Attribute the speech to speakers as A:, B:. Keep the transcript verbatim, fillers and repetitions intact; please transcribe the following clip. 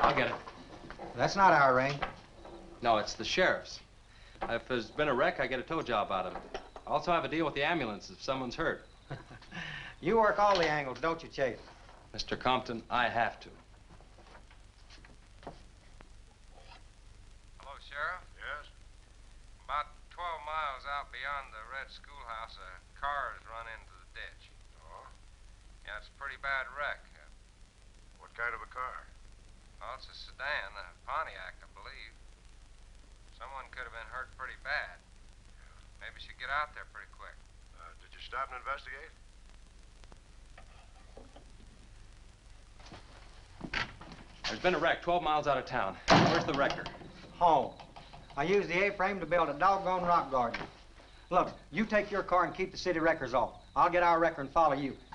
A: I'll get it.
B: That's not our ring.
A: No, it's the sheriff's. If there's been a wreck, I get a tow job out of it. I also have a deal with the ambulance if someone's hurt.
B: You work all the angles, don't you, Chase?
A: Mister Compton, I have to.
C: Hello, Sheriff?
D: Yes?
C: About twelve miles out beyond the red schoolhouse, a car has run into the ditch.
D: Oh?
C: Yeah, it's a pretty bad wreck.
D: What kind of a car?
C: Well, it's a sedan, a Pontiac, I believe. Someone could have been hurt pretty bad. Maybe you should get out there pretty quick.
D: Uh, did you stop and investigate?
A: There's been a wreck twelve miles out of town. Where's the wrecker?
B: Home. I used the A-frame to build a doggone rock garden. Look, you take your car and keep the city wreckers off. I'll get our wrecker and follow you.